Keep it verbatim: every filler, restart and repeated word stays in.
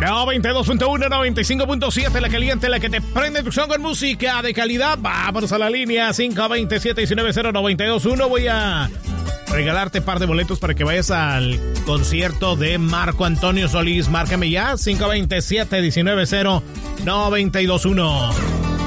noventa y dos punto uno, noventa y cinco punto siete, la caliente, la que te prende tu son con música de calidad. Vámonos a la línea cinco dos siete, uno nueve cero, nueve dos uno. Voy a regalarte un par de boletos para que vayas al concierto de Marco Antonio Solís. Márcame ya, cinco dos siete, uno nueve cero, nueve dos uno.